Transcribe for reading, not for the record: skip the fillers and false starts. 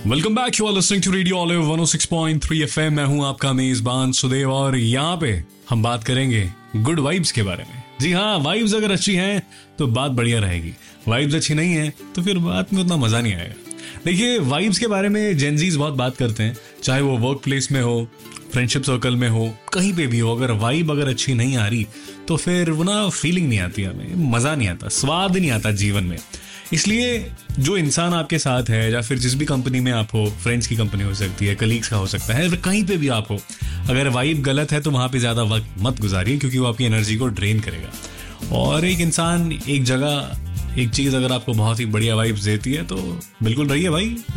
Welcome back, you are listening to radio olive 106.3 FM. मैं हूं आपका मेजबान सुदेव और यहाँ पे हम बात करेंगे गुड वाइब्स के बारे में। जी हाँ, वाइब्स अगर अच्छी हैं तो बात बढ़िया रहेगी, वाइब्स अच्छी नहीं है तो फिर बात में उतना मजा नहीं आएगा। देखिए, वाइब्स के बारे में जेनजीज बहुत बात करते हैं, चाहे वो वर्क प्लेस में हो, फ्रेंडशिप सर्कल में हो, कहीं पे भी हो। अगर वाइब अगर अच्छी नहीं आ रही तो फिर वो ना फीलिंग नहीं आती, हमें मजा नहीं आता, स्वाद नहीं आता जीवन में। इसलिए जो इंसान आपके साथ है या फिर जिस भी कंपनी में आप हो, फ्रेंड्स की कंपनी हो सकती है, कलीग्स का हो सकता है, कहीं पे भी आप हो, अगर वाइब गलत है तो वहाँ पे ज़्यादा वक्त मत गुजारिए, क्योंकि वो आपकी एनर्जी को ड्रेन करेगा। और एक इंसान, एक जगह, एक चीज़ अगर आपको बहुत ही बढ़िया वाइब्स देती है तो बिल्कुल रहिए भाई।